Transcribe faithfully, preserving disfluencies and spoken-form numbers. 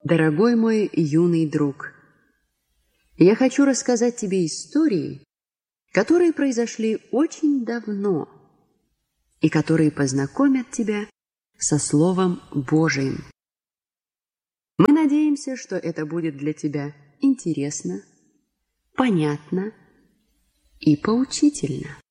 Дорогой мой юный друг, я хочу рассказать тебе истории, которые произошли очень давно и которые познакомят тебя со Словом Божиим. Мы надеемся, что это будет для тебя интересно, понятно и поучительно.